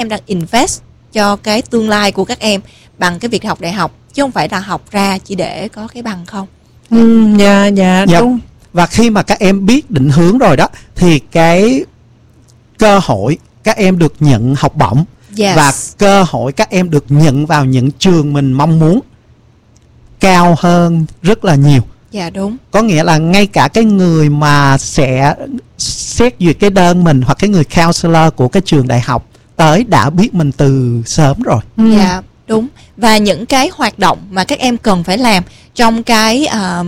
em đang invest cho cái tương lai của các em bằng cái việc học đại học, chứ không phải là học ra chỉ để có cái bằng không. Dạ đúng. Và khi mà các em biết định hướng rồi đó, thì cái cơ hội các em được nhận học bổng, và cơ hội các em được nhận vào những trường mình mong muốn cao hơn rất là nhiều. Dạ đúng. Có nghĩa là ngay cả cái người mà sẽ xét duyệt cái đơn mình, hoặc cái người counselor của cái trường đại học tới đã biết mình từ sớm rồi. Dạ đúng. Và những cái hoạt động mà các em cần phải làm trong cái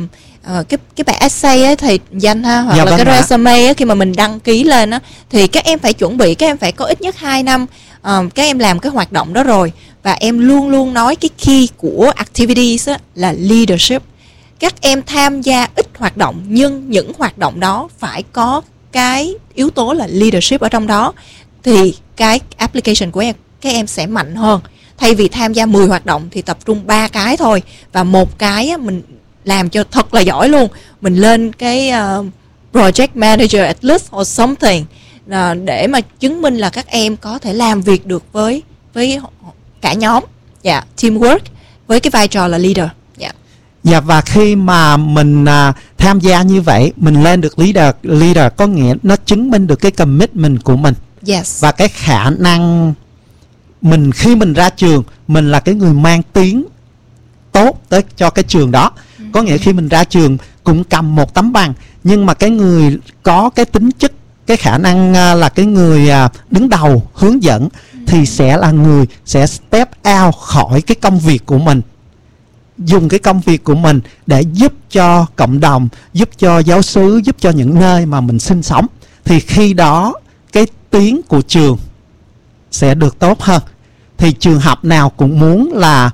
bài essay ấy, thì danh ha, hoặc là cái resume ấy, khi mà mình đăng ký lên á, thì các em phải chuẩn bị, các em phải có ít nhất 2 năm các em làm cái hoạt động đó rồi. Và em luôn luôn nói cái key của activities á, là leadership. Các em tham gia ít hoạt động, nhưng những hoạt động đó phải có cái yếu tố là leadership ở trong đó, thì cái application của các em sẽ mạnh hơn. Thay vì tham gia 10 hoạt động thì tập trung 3 cái thôi, và một cái á, mình làm cho thật là giỏi luôn, mình lên cái project manager at least or something, để mà chứng minh là các em có thể làm việc được với cả nhóm, teamwork, với cái vai trò là leader. Dạ, và khi mà mình tham gia như vậy, mình lên được leader có nghĩa nó chứng minh được cái commitment của mình. Và cái khả năng mình khi mình ra trường, mình là cái người mang tiếng tốt tới cho cái trường đó. Có nghĩa khi mình ra trường cũng cầm một tấm bằng, nhưng mà cái người có cái tính chất, cái khả năng là cái người đứng đầu hướng dẫn, thì sẽ là người sẽ step out khỏi cái công việc của mình, dùng cái công việc của mình để giúp cho cộng đồng, giúp cho giáo xứ, giúp cho những nơi mà mình sinh sống. Thì khi đó cái tiếng của trường sẽ được tốt hơn. Thì trường học nào cũng muốn là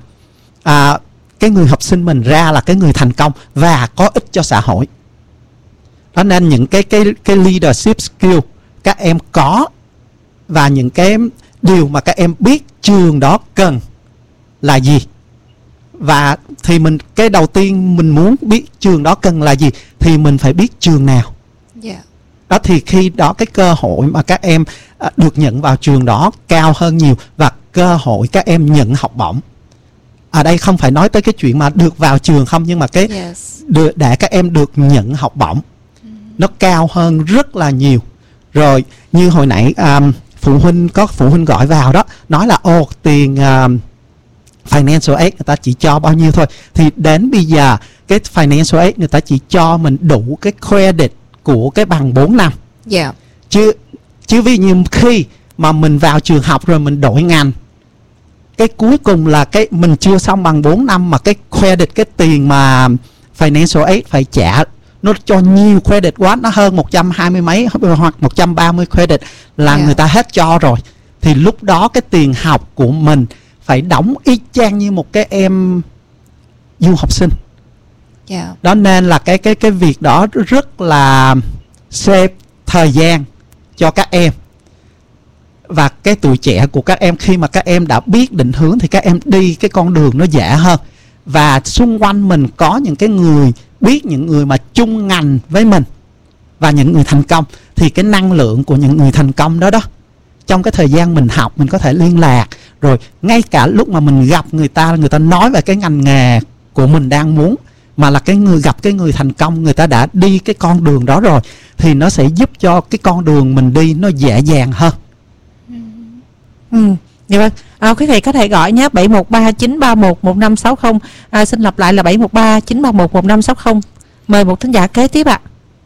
cái người học sinh mình ra là cái người thành công và có ích cho xã hội. Đó nên những cái leadership skill các em có, và những cái điều mà các em biết trường đó cần là gì. Và thì cái đầu tiên mình muốn biết trường đó cần là gì, thì mình phải biết trường nào. Đó, thì khi đó cái cơ hội mà các em được nhận vào trường đó cao hơn nhiều, và cơ hội các em nhận học bổng. Ở đây không phải nói tới cái chuyện mà được vào trường không, nhưng mà cái để các em được nhận học bổng nó cao hơn rất là nhiều. Rồi như hồi nãy phụ huynh gọi vào đó, nói là tiền financial aid người ta chỉ cho bao nhiêu thôi. Thì đến bây giờ cái financial aid người ta chỉ cho mình đủ cái credit của cái bằng 4 năm. Chứ ví như khi mà mình vào trường học rồi mình đổi ngành, cái cuối cùng là cái mình chưa xong bằng 4 năm mà cái credit, cái tiền mà financial aid phải trả, nó cho nhiều credit quá, nó hơn 120 mấy hoặc 130 credit là người ta hết cho rồi. Thì lúc đó cái tiền học của mình phải đóng y chang như một cái em du học sinh. Đó nên là cái việc đó rất là save thời gian cho các em. Và cái tuổi trẻ của các em, khi mà các em đã biết định hướng thì các em đi cái con đường nó dễ hơn. Và xung quanh mình có những cái người biết, những người mà chung ngành với mình và những người thành công, thì cái năng lượng của những người thành công đó trong cái thời gian mình học, mình có thể liên lạc. Rồi ngay cả lúc mà mình gặp người ta nói về cái ngành nghề của mình đang muốn, mà là gặp cái người thành công, người ta đã đi cái con đường đó rồi, thì nó sẽ giúp cho cái con đường mình đi nó dễ dàng hơn. Dạ vâng. Quý vị có thể gọi nhé, 713-931-1560. Xin lặp lại là 713-931-1560. Mời một thính giả kế tiếp ạ.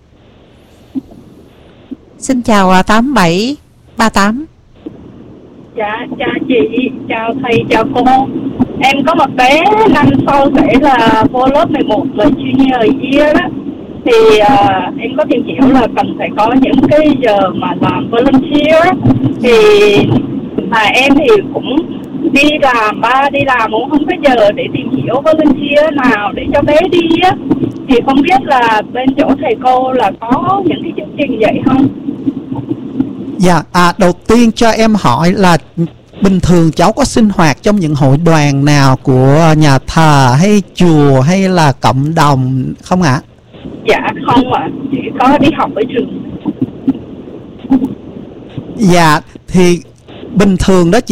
Xin chào 8738. Dạ, chào chị, chào thầy, chào cô. Em có một bé năm sau sẽ là vô lớp 11 là junior year đó. Thì em có tìm hiểu là cần phải có những cái giờ mà làm volunteer. Thì mà em thì cũng đi làm cũng không có giờ để tìm hiểu volunteer nào để cho bé đi á. Thì không biết là bên chỗ thầy cô là có những cái chương trình vậy không? Dạ, đầu tiên cho em hỏi là bình thường cháu có sinh hoạt trong những hội đoàn nào của nhà thờ hay chùa hay là cộng đồng không ạ? Dạ không ạ, chỉ có đi học ở trường. Dạ, thì bình thường đó chị